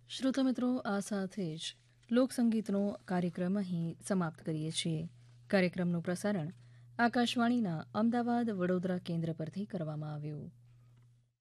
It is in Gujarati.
શ્રોતા મિત્રો, આ સાથે જ લોકસંગીતનો કાર્યક્રમ અહીં સમાપ્ત કરીએ છીએ. કાર્યક્રમનું પ્રસારણ આકાશવાણીના અમદાવાદ વડોદરા કેન્દ્ર પરથી કરવામાં આવ્યું.